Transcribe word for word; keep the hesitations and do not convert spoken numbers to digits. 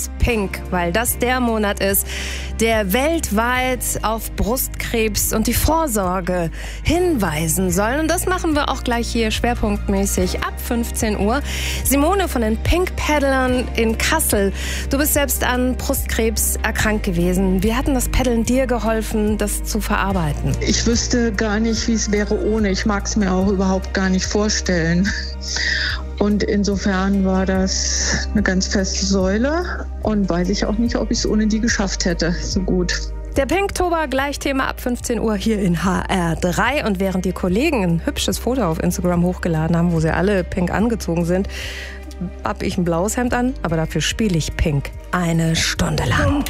Pink, weil das der Monat ist, der weltweit auf Brustkrebs und die Vorsorge hinweisen soll. Und das machen wir auch gleich hier schwerpunktmäßig ab fünfzehn Uhr. Simone von den Pink Paddlern in Kassel. Du bist selbst an Brustkrebs erkrankt gewesen. Wie hat denn das Paddeln dir geholfen, das zu verarbeiten? Ich wüsste gar nicht, wie es wäre ohne. Ich mag es mir auch überhaupt gar nicht vorstellen. Und insofern war das eine ganz feste Säule und weiß ich auch nicht, ob ich es ohne die geschafft hätte, so gut. Der Pinktober, gleich Thema ab fünfzehn Uhr hier in H R drei. Und während die Kollegen ein hübsches Foto auf Instagram hochgeladen haben, wo sie alle pink angezogen sind, hab ich ein blaues Hemd an, aber dafür spiele ich Pink eine Stunde lang.